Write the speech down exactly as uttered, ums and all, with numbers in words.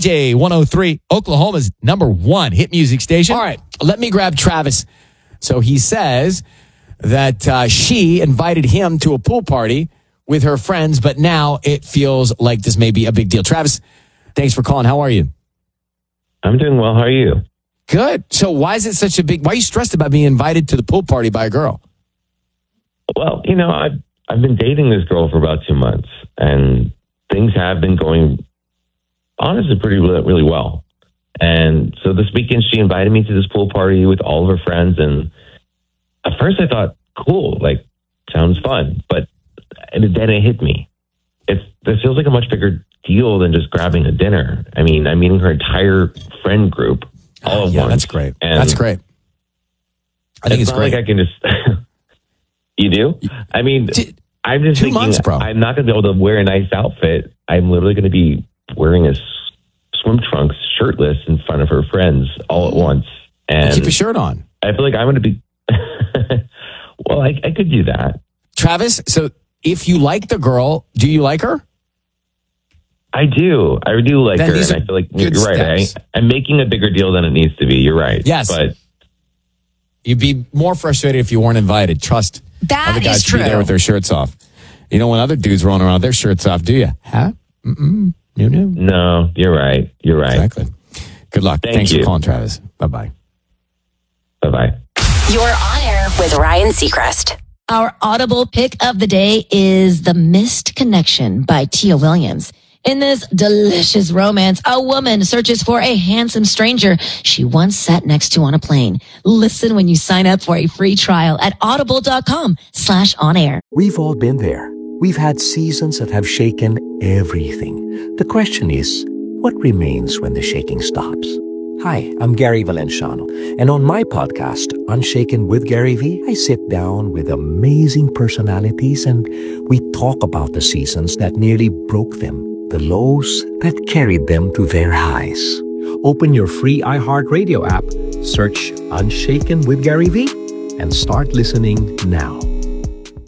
J one oh three, Oklahoma's number one hit music station. All right, let me grab Travis. So he says that uh, she invited him to a pool party with her friends, but now it feels like this may be a big deal. Travis, thanks for calling. How are you? I'm doing well. How are you? Good. So why is it such a big, why are you stressed about being invited to the pool party by a girl? Well, you know, I've, I've been dating this girl for about two months, and things have been going, honestly, pretty really well. And so this weekend, she invited me to this pool party with all of her friends. And at first I thought, cool, like, sounds fun. But and then it hit me. It's, this feels like a much bigger deal than just grabbing a dinner. I mean, I'm meeting her entire friend group all Oh, at yeah, once. that's great. And That's great. I think it's, it's not great. like I can just... You do? I mean, T- I'm just two thinking months, bro. I'm not going to be able to wear a nice outfit. I'm literally going to be wearing a s- swim trunks, shirtless in front of her friends all at once. And Keep a shirt on. I feel like I'm going to be... well, I, I could do that. Travis, so if you like the girl, do you like her? I do. I do like Then her. these And are I feel like good you're right. I, steps. I'm making a bigger deal than it needs to be. You're right. Yes. But You'd be more frustrated if you weren't invited. Trust. That other guys is should be there true. with their shirts off. You don't want other dudes rolling around with their shirts off, do you? Huh? Mm-mm. No, no. no, you're right. You're right. Exactly. Good luck. Thank Thanks you. for calling, Travis. Bye-bye. Bye-bye. You're on air with Ryan Seacrest. Our audible pick of the day is The Missed Connection by Tia Williams. In this delicious romance, a woman searches for a handsome stranger she once sat next to on a plane. Listen when you sign up for a free trial at audible.com slash on air. We've all been there. We've had seasons that have shaken everything. The question is, what remains when the shaking stops? Hi, I'm Gary Valenciano, and on my podcast, Unshaken with Gary V, I sit down with amazing personalities and we talk about the seasons that nearly broke them, the lows that carried them to their highs. Open your free iHeartRadio app, search Unshaken with Gary V, and start listening now.